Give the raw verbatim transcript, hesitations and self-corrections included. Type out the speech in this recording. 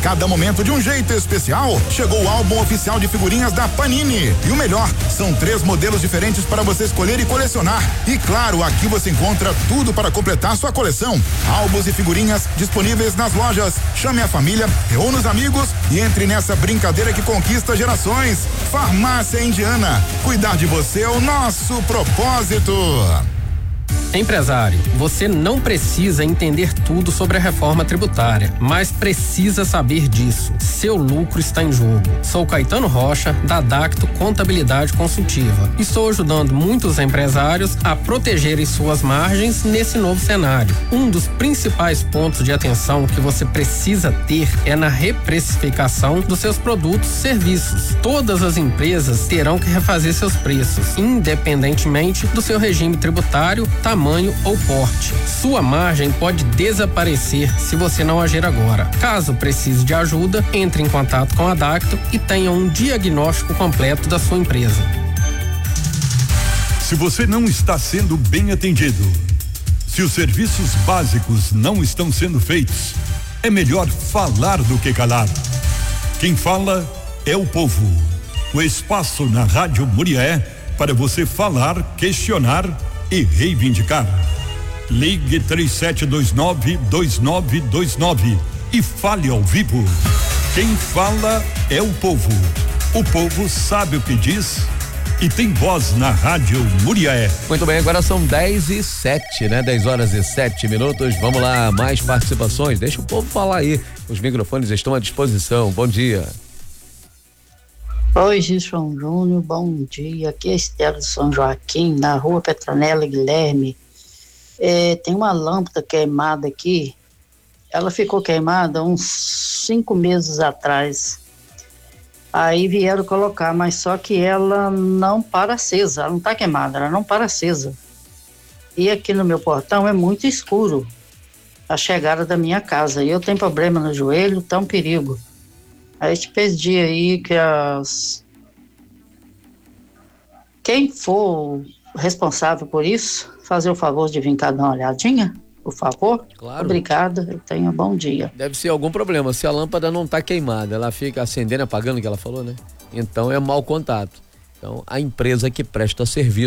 cada momento de um jeito especial. Chegou o álbum oficial de figurinhas da Panini. E o melhor, são três modelos diferentes para você escolher e colecionar. E claro, aqui você encontra tudo para completar sua coleção. Álbuns e figurinhas disponíveis nas lojas. Chame a família, reúna os amigos e entre nessa brincadeira que conquista gerações. Farmácia Indiana. Cuidar de você é o nosso propósito. Empresário, você não precisa entender tudo sobre a reforma tributária, mas precisa saber disso. Seu lucro está em jogo. Sou Caetano Rocha, da Dacto Contabilidade Consultiva. Estou ajudando muitos empresários a protegerem suas margens nesse novo cenário. Um dos principais pontos de atenção que você precisa ter é na reprecificação dos seus produtos e serviços. Todas as empresas terão que refazer seus preços, independentemente do seu regime tributário, tamanho ou porte. Sua margem pode desaparecer se você não agir agora. Caso precise de ajuda, entre em contato com a Dacto e tenha um diagnóstico completo da sua empresa. Se você não está sendo bem atendido, se os serviços básicos não estão sendo feitos, é melhor falar do que calar. Quem fala é o povo. O espaço na Rádio Muriaé para você falar, questionar e reivindicar. Ligue três sete dois nove, dois nove dois nove e fale ao vivo. Quem fala é o povo. O povo sabe o que diz e tem voz na Rádio Muriaé. Muito bem, agora são dez e sete, né? dez horas e sete minutos. Vamos lá, mais participações. Deixa o povo falar aí. Os microfones estão à disposição. Bom dia. Oi, Gilson Júnior, bom dia. Aqui é Estela de São Joaquim, na rua Petronella Guilherme. É, tem uma lâmpada queimada aqui. Ela ficou queimada uns cinco meses atrás. Aí vieram colocar, mas só que ela não para acesa. Ela não está queimada, ela não para acesa. E aqui no meu portão é muito escuro a chegada da minha casa. E eu tenho problema no joelho, tá um perigo. Aí te pedi aí que as... quem for responsável por isso, fazer o favor de vir cá dar uma olhadinha, por favor. Claro. Obrigada, tenha um bom dia. Deve ser algum problema, se a lâmpada não está queimada, ela fica acendendo e apagando, que ela falou, né? Então é mau contato. Então a empresa que presta serviço